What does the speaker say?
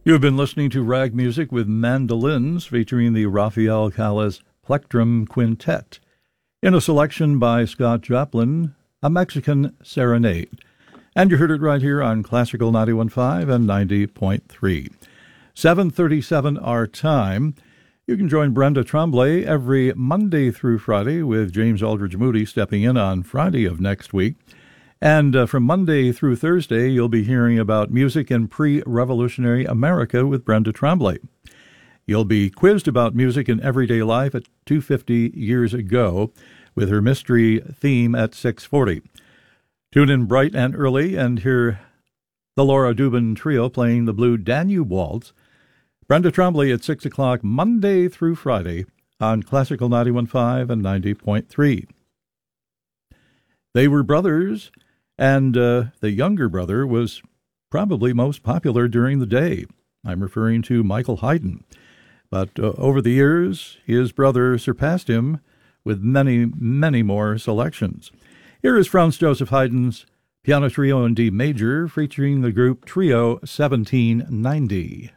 You've been listening to Rag Music with Mandolins featuring the Rafael Calles Plectrum Quintet in a selection by Scott Joplin, A Mexican Serenade. And you heard it right here on Classical 91.5 and 90.3. 7:37 our time. You can join Brenda Tremblay every Monday through Friday with James Aldridge Moody stepping in on Friday of next week. And from Monday through Thursday, you'll be hearing about music in pre-revolutionary America with Brenda Tremblay. You'll be quizzed about music in everyday life at 2:50 years ago with her mystery theme at 6:40. Tune in bright and early and hear the Laura Dubin Trio playing the Blue Danube Waltz. Brenda Tremblay at 6 o'clock Monday through Friday on Classical 91.5 and 90.3. They were brothers, and the younger brother was probably most popular during the day. I'm referring to Michael Haydn. But over the years, his brother surpassed him with many, many more selections. Here is Franz Joseph Haydn's Piano Trio in D Major featuring the group Trio 1790.